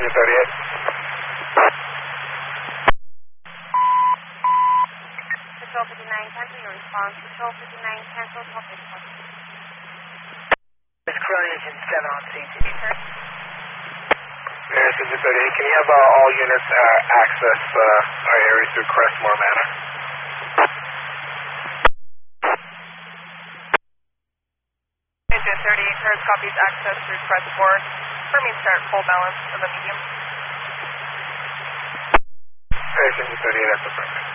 Engine 38. Patrol 59 cancel your response. Patrol 59 cancel topic. This Corona Engine 7 on scene. Air Engine 38, can you have all units access our area through Crestmore Manor? Engine 38, Hertz copies access through Crestmore. Confirming start full balance of a medium. Air Engine 38, that's affirmative.